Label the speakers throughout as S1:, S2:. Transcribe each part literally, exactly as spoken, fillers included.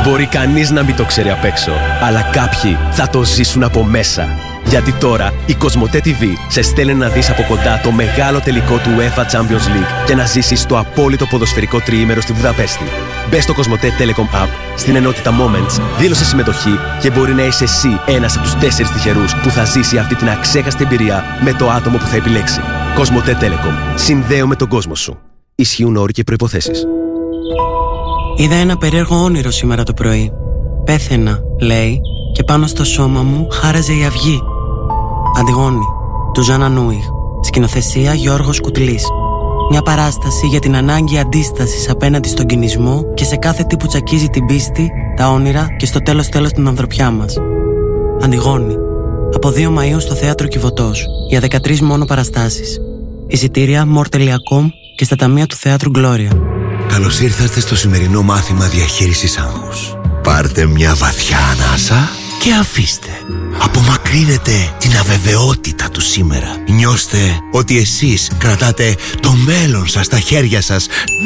S1: Μπορεί κανείς να μην το ξέρει απ' έξω, αλλά κάποιοι θα το ζήσουν από μέσα. Γιατί τώρα η Κοσμοτέ τι βι σε στέλνει να δεις από κοντά το μεγάλο τελικό του UEFA Champions League και να ζήσεις το απόλυτο ποδοσφαιρικό τριήμερο στη Βουδαπέστη. Μπες στο Κοσμοτέ Telecom App, στην ενότητα Moments, δήλωσε συμμετοχή και μπορεί να είσαι εσύ ένας από τους τέσσερις τυχερούς που θα ζήσει αυτή την αξέχαστη εμπειρία με το άτομο που θα επιλέξει. Κοσμοτέ Telecom. Συνδέομαι τον κόσμο σου. Ισχύουν όροι και προϋποθέσεις.
S2: Είδα ένα περίεργο όνειρο σήμερα το πρωί. Πέθαινα, λέει, και πάνω στο σώμα μου χάραζε η αυγή. Αντιγόνη, του Ζάνα Νούιχ. Σκηνοθεσία Γιώργος Κουτλής. Μια παράσταση για την ανάγκη αντίστασης απέναντι στον κινησμό και σε κάθε τι που τσακίζει την πίστη, τα όνειρα και στο τέλος τέλος την ανθρωπιά μας. Αντιγόνη. Από δύο Μαΐου στο Θέατρο Κιβωτός. Για δεκατρείς μόνο παραστάσεις. Εισιτήρια μορ τελεία κομ και στα ταμεία του Θεάτρου Γκλώρια.
S3: Καλώς ήρθατε στο σημερινό μάθημα διαχείρισης άγχους. Πάρτε μια βαθιά ανάσα και αφήστε. Απομακρύνετε την αβεβαιότητα του σήμερα. Νιώστε ότι εσείς κρατάτε το μέλλον σας στα χέρια σας.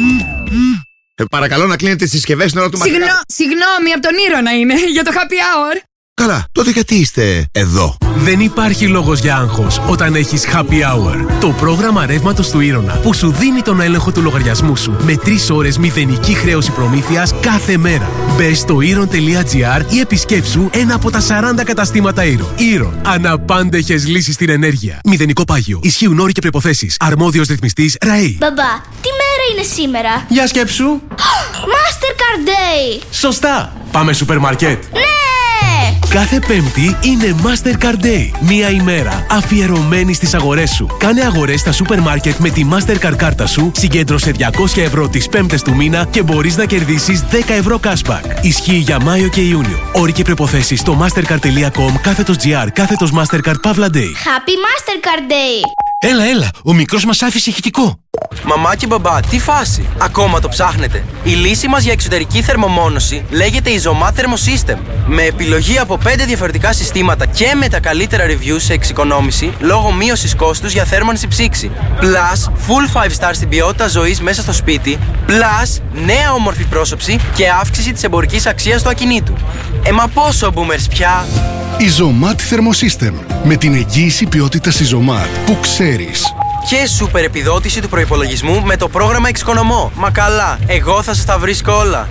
S3: Ε, παρακαλώ να κλείνετε τις συσκευές στην ώρα του μαθήματος.
S4: Συγνώ, συγγνώμη, από τον Ήρωνα είναι, για το happy hour.
S3: Καλά, τότε γιατί είστε εδώ?
S1: Δεν υπάρχει λόγος για άγχος όταν έχεις Happy Hour. Το πρόγραμμα ρεύματος του Ήρωνα που σου δίνει τον έλεγχο του λογαριασμού σου με τρεις ώρες μηδενική χρέωση προμήθειας κάθε μέρα. Μπες στο ήρων τελεία τζι άρ ή επισκέψου ένα από τα σαράντα καταστήματα Ήρων. Ήρων. Αναπάντεχες λύσεις στην ενέργεια. Μηδενικό πάγιο. Ισχύουν όροι και προϋποθέσεις. Αρμόδιος ρυθμιστής ΡΑΗ.
S5: Μπαμπά, τι μέρα είναι σήμερα?
S1: Για σκέψου.
S5: Mastercard Day.
S1: Σωστά. Πάμε σούπερ μάρκετ.
S5: Ναι!
S1: Κάθε Πέμπτη είναι Mastercard Day. Μία ημέρα αφιερωμένη στις αγορές σου. Κάνε αγορές στα σούπερ μάρκετ με τη Mastercard κάρτα σου, συγκέντρωσε διακόσια ευρώ τις πέμπτες του μήνα και μπορείς να κερδίσεις δέκα ευρώ cashback. Ισχύει για Μάιο και Ιούνιο. Όροι και προϋποθέσεις στο mastercard τελεία com κάθετος gr κάθετος Mastercard Παύλα Day.
S5: Happy Mastercard Day.
S6: Έλα, έλα, ο μικρός μας άφησε ηχητικό.
S7: Μαμά και μπαμπά, τι φάση? Ακόμα το ψάχνετε? Η λύση μας για εξωτερική θερμομόνωση λέγεται Isomat Thermosystem. Με επιλογή από πέντε διαφορετικά συστήματα και με τα καλύτερα reviews σε εξοικονόμηση λόγω μείωσης κόστους για θέρμανση ψήξη. Plus, full five star στην ποιότητα ζωής μέσα στο σπίτι. Plus, νέα όμορφη πρόσωψη και αύξηση της εμπορικής αξίας του ακινήτου. Ε, μα πόσο boomers πια?
S8: Isomat Thermosystem. Με την εγγύηση ποιότητας Isomat που ξέρεις.
S7: Και σούπερ επιδότηση του προϋπολογισμού με το πρόγραμμα Εξοικονομώ. Μα καλά, εγώ θα σας τα βρίσκω όλα.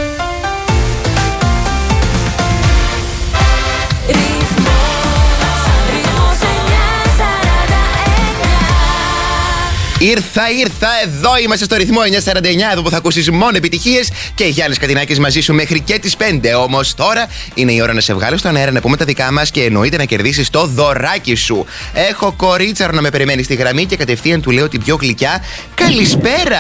S9: Ήρθα, ήρθα, εδώ είμαστε στο ρυθμό εννιακόσια σαράντα εννιά, εδώ που θα ακούσεις μόνο επιτυχίες και Γιάννης Κατινάκης μαζί σου μέχρι και τις πέντε. Όμως τώρα είναι η ώρα να σε βγάλω στον αέρα να πούμε τα δικά μας και εννοείται να κερδίσεις το δωράκι σου. Έχω κορίτσαρο να με περιμένει στη γραμμή και κατευθείαν του λέω την πιο γλυκιά καλησπέρα.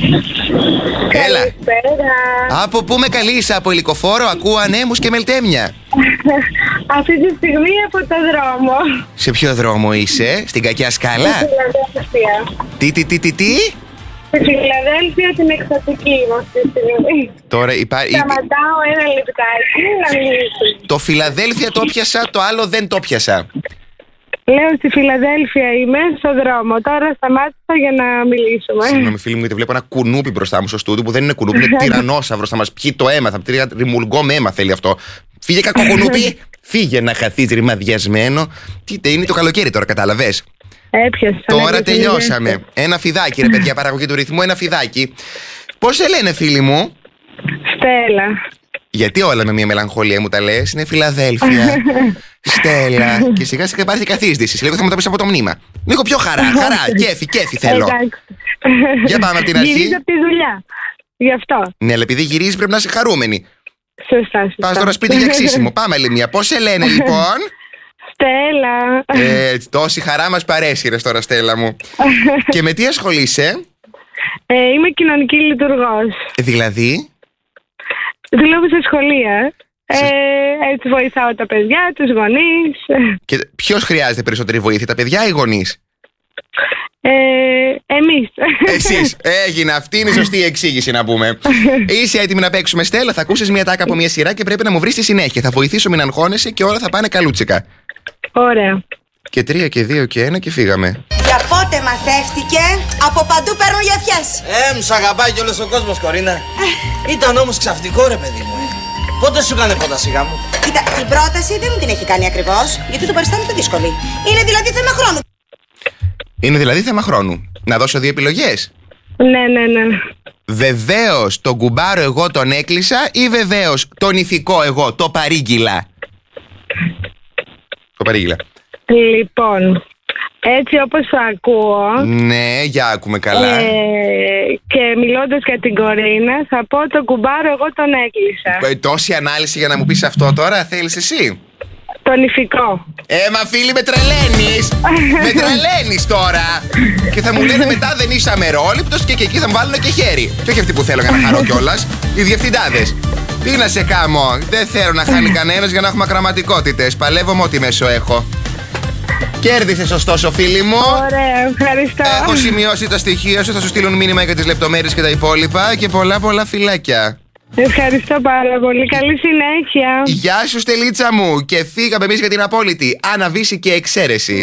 S9: Έλα.
S10: Καλησπέρα.
S9: Από πού με καλείς? Από Υλικοφόρο, ακούω ανέμους και μελτέμια.
S10: Αυτή τη στιγμή από το δρόμο.
S9: Σε ποιο δρόμο είσαι? Στην Κακιά Σκάλα?
S10: Στη Φιλαδέλφια.
S9: Τι, τι, τι, τι, τι?
S10: Στη Φιλαδέλφια την εκστατική αυτή τη στιγμή.
S9: Τώρα υπάρχει.
S10: Σταματάω ένα λεπτάκι να μιλήσω.
S9: Το Φιλαδέλφια το πιάσα, το άλλο δεν το πιάσα.
S10: Λέω στη Φιλαδέλφια είμαι, στο δρόμο. Τώρα σταμάτησα για να μιλήσουμε.
S9: Συγγνώμη, φίλοι μου, γιατί βλέπω ένα κουνούπι μπροστά μου στο στούντιο που δεν είναι κουνούπι, είναι τυρανόσαυρος. Θα μας πιει το αίμα, θα πει ρημουλγκό με αίμα θέλει αυτό. Φύγε κακό κουνούπι, φύγε να χαθείς ρημαδιασμένο. Τι είναι το καλοκαίρι τώρα, κατάλαβες?
S10: Έπιασα.
S9: Τώρα τελειώσαμε. Ένα φιδάκι, ρε παιδιά, παραγωγή του ρυθμού, ένα φιδάκι. Πώς σε λένε, φίλοι μου?
S10: Στέλλα.
S9: Γιατί όλα με μια μελαγχολία μου τα λες? Είναι Φιλαδέλφια. Στέλλα. Και σιγά σιγά υπάρχει καθίσδυση. Λίγο θα μου τα πεις από το μνήμα. Λίγο πιο χαρά, χαρά. Κέφι, κέφι θέλω. Για πάμε από την αρχή.
S10: Γυρίζω από τη δουλειά. Γι' αυτό.
S9: Ναι, αλλά επειδή γυρίζεις πρέπει να είσαι χαρούμενη.
S10: Σωστά, σωστά.
S9: Πας τώρα σπίτι για ξύσιμο. Πάμε άλλη μία. Πώς σε λένε λοιπόν?
S10: Στέλλα.
S9: Ε, τόση χαρά μας παρέσυρες τώρα, Στέλλα μου. Και με τι ασχολείσαι?
S10: Ε, είμαι κοινωνική λειτουργός.
S9: Ε, δηλαδή?
S10: Δουλεύω σε σχολεία. Ε, έτσι βοηθάω τα παιδιά, τους γονείς.
S9: Και ποιος χρειάζεται περισσότερη βοήθεια, τα παιδιά ή οι γονείς?
S10: Ε, εμείς.
S9: Εσείς. Έγινε. Αυτή είναι η σωστή εξήγηση να πούμε. Είσαι έτοιμη να παίξουμε, Στέλλα? Θα ακούσεις μια τάκα από μια σειρά και πρέπει να μου βρεις τη συνέχεια. Θα βοηθήσω, μην αγχώνεσαι και όλα θα πάνε καλούτσικα.
S10: Ωραία.
S9: Και τρία και δύο και ένα και φύγαμε.
S11: Για πότε μαθεύτηκε? Από παντού παίρνουν γεφιές.
S6: Ε, μ' σ' αγαπάει κι όλος ο κόσμος, Κορίνα. Ε, ήταν όμως ξαφνικό, ρε παιδί μου. Ε.
S12: Πότε σου έκανε πρόταση γάμου?
S11: Κοίτα, την πρόταση δεν μου την έχει κάνει ακριβώς, γιατί το παριστάνεται δύσκολη. Είναι δηλαδή θέμα χρόνου.
S9: Είναι δηλαδή θέμα χρόνου. Να δώσω δύο επιλογές.
S10: Ναι, ναι, ναι.
S9: Βεβαίως τον κουμπάρο εγώ τον έκλεισα ή βεβαίως τον ηθικό εγώ το παρήγγειλα? Το παρήγγειλα.
S10: Λοιπόν, έτσι όπως το ακούω.
S9: Ναι, για άκουμε καλά.
S10: Ε, και μιλώντας για την Κορίνα, θα πω τον κουμπάρο εγώ τον έκλεισα.
S9: Ε, τόση ανάλυση για να μου πεις αυτό τώρα, θέλεις εσύ?
S10: Τον ηθικό.
S9: Ε, μα φίλοι, με τρελαίνεις. Με τρελαίνεις τώρα. Και θα μου λένε μετά δεν είσαι αμερόληπτος και, και εκεί θα μου βάλουν και χέρι. Και όχι αυτοί που θέλω για να χαρώ κιόλας. Οι διευθυντάδες. Τι να σε κάμω. Δεν θέλω να χάνει κανένας για να έχουμε ακραματικότητες. Παλεύω με ό,τι μέσο έχω. Κέρδισες ωστόσο, φίλοι μου.
S10: Ωραία, ευχαριστώ.
S9: Έχω σημειώσει τα στοιχεία σου. Θα σου στείλουν μήνυμα για τις λεπτομέρειες και τα υπόλοιπα. Και πολλά πολλά φιλάκια.
S10: Ευχαριστώ πάρα πολύ. Καλή συνέχεια.
S9: Γεια σου, Στελίτσα μου. Και φύγαμε εμείς για την απόλυτη αναβίση και εξαίρεση.